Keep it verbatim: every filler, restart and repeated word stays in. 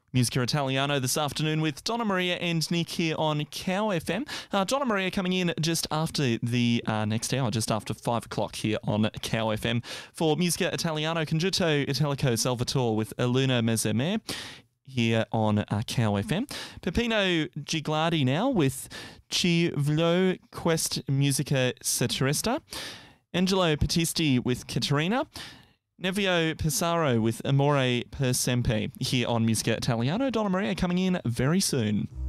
Musica Italiano this afternoon with Donna Maria and Nick here on Cow F M. Uh, Donna Maria coming in just after the uh, next hour, just after five o'clock here on Cow F M for Musica Italiano, Concerto Italico Salvatore with Eluna Mezzeme here on uh, Cow F M. Peppino Giglardi now with Ci Vlo Quest Musica Satiresta. Angelo Battisti with Caterina. Nevio Pesaro with Amore per Sempre here on Musica Italiano. Donna Maria coming in very soon.